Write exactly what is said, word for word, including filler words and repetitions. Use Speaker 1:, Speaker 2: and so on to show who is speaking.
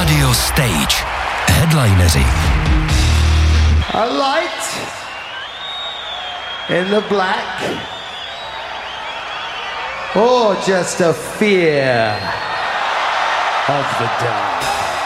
Speaker 1: Radio Stage. Headlineři.
Speaker 2: A light in the black, or just a fear of the dark.